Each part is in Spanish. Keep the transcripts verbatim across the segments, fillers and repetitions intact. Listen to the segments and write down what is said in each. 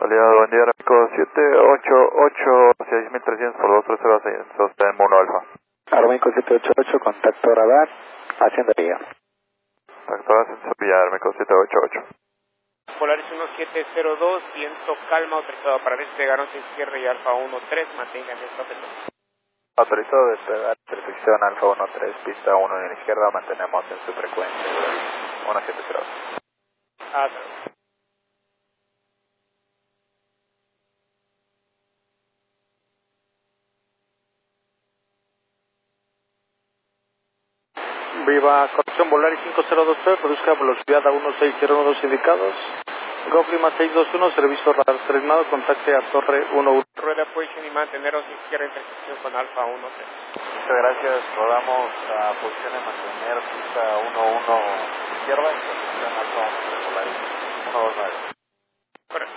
Aliado, buen día, Aeroméxico siete ocho ocho, seis mil trescientos por dos tres cero seis, sostén uno Alfa. Aeroméxico siete ocho ocho, contacto radar, Hacienda Villa. Contacto Ascenso Villa, Aeroméxico siete ocho ocho. Polaris uno siete cero dos, viento calma, autorizado para despegar once izquierda y Alfa uno tres, mantengan el tope. Autorizado despegar, perfección Alfa uno tres, pista uno en la izquierda, mantenemos en su frecuencia, uno siete cero dos. Ah, Viva, corrección Volaris cinco cero dos tres, produzca velocidad a uno seis cero uno dos indicados. Goflima seis dos uno, servicio radar terminado, contacte a Torre uno uno. rueda position y mantener once izquierda, intersección con Alfa uno tres. Muchas gracias, rodamos a posición de mantener pista uno uno izquierda, intersección Alfa uno tres, Volaris uno dos nueve. Correcto.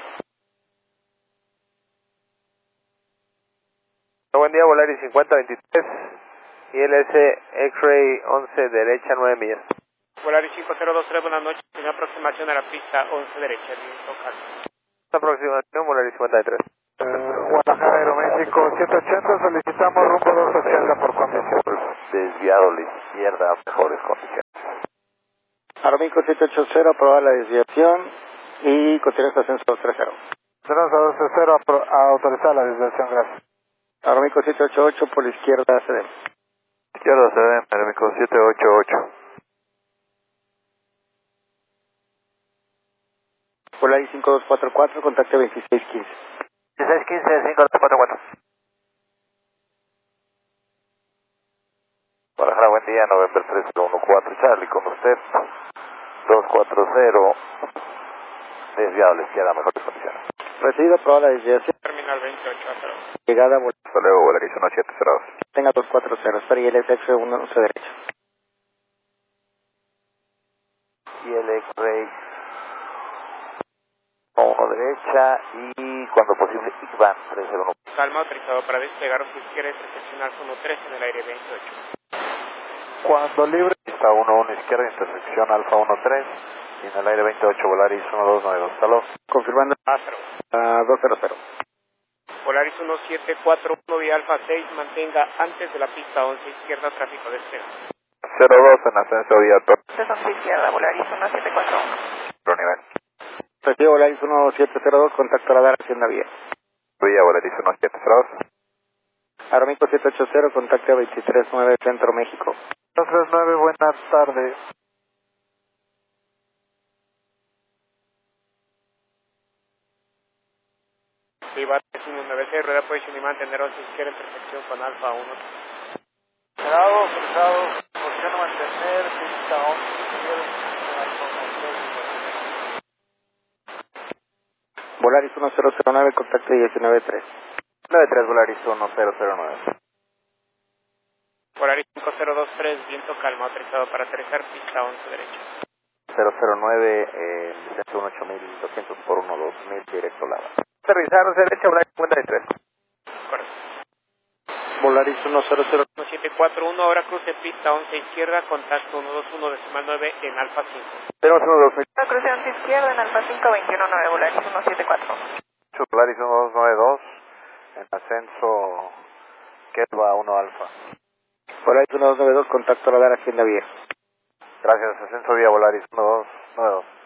Buen día, Volaris cincuenta veintitrés, I L S X-Ray once derecha nueve millas. Polaris cinco cero dos tres, buenas noches, una aproximación a la pista once derecha, viento calma. Aproximación, Volaris cincuenta y tres. Uh, Guadalajara, Aeroméxico siete ochenta, solicitamos rumbo dos ochenta por condición. Desviado a la izquierda, mejores condiciones. Aeroméxico siete ocho cero, aprobar la desviación y continuar esta ascenso dos tres cero. Tenemos a dos cero a autorizar la desviación, gracias. Aeroméxico siete ocho ocho, por la izquierda C D M. Izquierda C D M, Aeroméxico siete ocho ocho. Volaris cinco dos cuatro cuatro, contacte veintiséis quince. veintiséis quince, cinco dos cuatro cuatro. Guadalajara, buen día, November tres uno cuatro, Charlie, con usted. dos cuatro cero, desviado a la izquierda, mejores condiciones. Recibido, aprobada la desviación. Terminal veintiocho, hasta luego. Llegada, Volaris. Hasta luego, Volaris uno siete cero dos. Tenga dos cuatro cero, espera y L S X uno once derecha. Y el X-Ray uno derecha y cuando posible I C B A N tres cero uno. Calma, autorizado para despegar once izquierda, intersección Alfa uno tres en el aire veintiocho. Cuando libre, pista uno uno izquierda, intersección Alfa uno tres y en el aire veintiocho, Volaris uno dos nueve dos. Hasta luego. Confirmando Ah, cero. a dos cero cero. Polaris uno siete cuatro uno vía Alfa seis, mantenga antes de la pista once izquierda, tráfico de espera. cero dos en ascenso vía Torre. once izquierda, Volaris uno siete cuatro uno. Otro nivel. Recibo Volaris uno siete cero dos, contacto radar Hacienda Vía. Vía Volaris uno siete cero dos. Aeroméxico siete ocho cero, contacte a veintitrés nueve, Centro México. dos tres nueve, buenas tardes. Viva tres uno nueve seis, rueda position y mantener once izquierda, intersección con Alfa uno. Grado, cruzado, posición de mantener, pista once izquierda, intersección Alfa uno tres. Volaris uno cero cero nueve, contacte diecinueve tres. nueve tres, Volaris uno cero cero nueve. Polaris cinco cero dos tres, viento calma, autorizado para aterrizar pista once derecha. cero cero nueve, eh, ciento ocho mil doscientos por uno dos mil, directo Lava. Aterrizar derecha, Volaris cincuenta y tres. Correcto. Volaris uno cero cero. uno siete cuatro uno, ahora cruce pista once izquierda, contacto uno dos uno decimal nueve en Alfa cinco. Tenemos uno dos nueve. Cruce once izquierda en Alfa cinco veintiuno nueve, Volaris uno siete cuatro uno. Volaris uno dos nueve dos, en ascenso Ketba uno Alfa. Volaris uno dos nueve dos, contacto radar Hacienda Vía. Gracias, ascenso vía Volaris uno dos nueve dos.